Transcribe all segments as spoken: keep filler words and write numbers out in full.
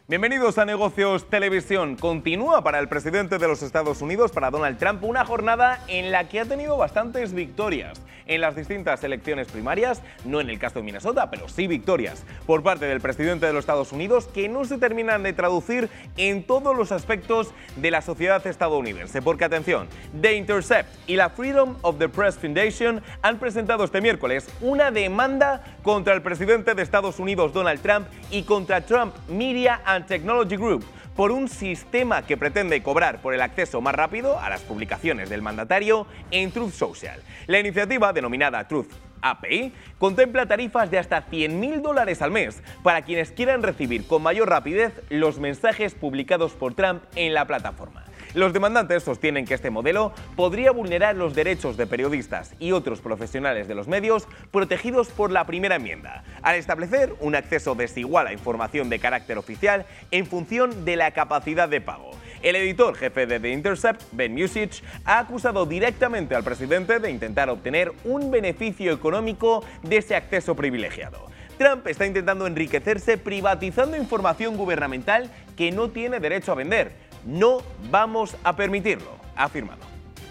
Bienvenidos a Negocios Televisión. Continúa para el presidente de los Estados Unidos, para Donald Trump, una jornada en la que ha tenido bastantes victorias en las distintas elecciones primarias, no en el caso de Minnesota, pero sí victorias por parte del presidente de los Estados Unidos que no se terminan de traducir en todos los aspectos de la sociedad estadounidense. Porque, atención, The Intercept y la Freedom of the Press Foundation han presentado este miércoles una demanda contra el presidente de Estados Unidos, Donald Trump, y contra Trump Media and Technology Group por un sistema que pretende cobrar por el acceso más rápido a las publicaciones del mandatario en Truth Social. La iniciativa, denominada Truth A P I, contempla tarifas de hasta cien mil dólares al mes para quienes quieran recibir con mayor rapidez los mensajes publicados por Trump en la plataforma. Los demandantes sostienen que este modelo podría vulnerar los derechos de periodistas y otros profesionales de los medios protegidos por la primera enmienda, al establecer un acceso desigual a información de carácter oficial en función de la capacidad de pago. El editor jefe de The Intercept, Ben Musich, ha acusado directamente al presidente de intentar obtener un beneficio económico de ese acceso privilegiado. Trump está intentando enriquecerse privatizando información gubernamental que no tiene derecho a vender. No vamos a permitirlo, ha afirmado.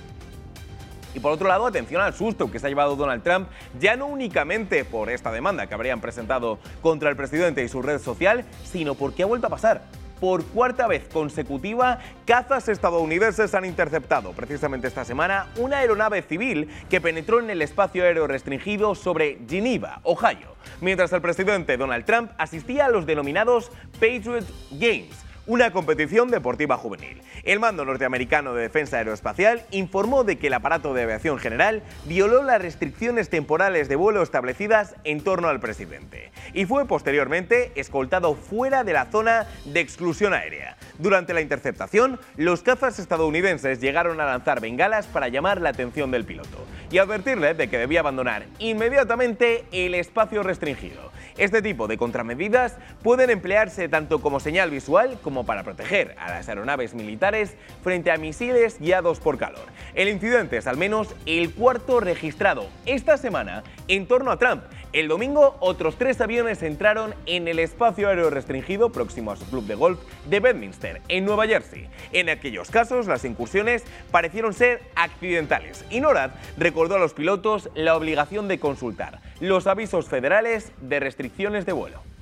Y por otro lado, atención al susto que se ha llevado Donald Trump, ya no únicamente por esta demanda que habrían presentado contra el presidente y su red social, sino porque ha vuelto a pasar. Por cuarta vez consecutiva, cazas estadounidenses han interceptado, precisamente esta semana, una aeronave civil que penetró en el espacio aéreo restringido sobre Geneva, Ohio, mientras el presidente Donald Trump asistía a los denominados Patriot Games, una competición deportiva juvenil. El Mando Norteamericano de Defensa Aeroespacial informó de que el aparato de aviación general violó las restricciones temporales de vuelo establecidas en torno al presidente y fue posteriormente escoltado fuera de la zona de exclusión aérea. Durante la interceptación, los cazas estadounidenses llegaron a lanzar bengalas para llamar la atención del piloto y advertirle de que debía abandonar inmediatamente el espacio restringido. Este tipo de contramedidas pueden emplearse tanto como señal visual como para proteger a las aeronaves militares frente a misiles guiados por calor. El incidente es al menos el cuarto registrado esta semana en torno a Trump. El domingo, otros tres aviones entraron en el espacio aéreo restringido próximo a su club de golf de Bedminster, en Nueva Jersey. En aquellos casos, las incursiones parecieron ser accidentales y NORAD recordó a los pilotos la obligación de consultar los avisos federales de restricciones de vuelo.